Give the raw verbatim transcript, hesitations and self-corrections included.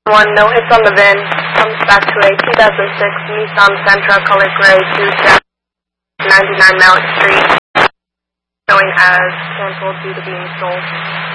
One, no hits on the V I N. Comes back to a two thousand six Nissan Sentra color gray to ninety-nine Mallett Street, showing as canceled due to being sold.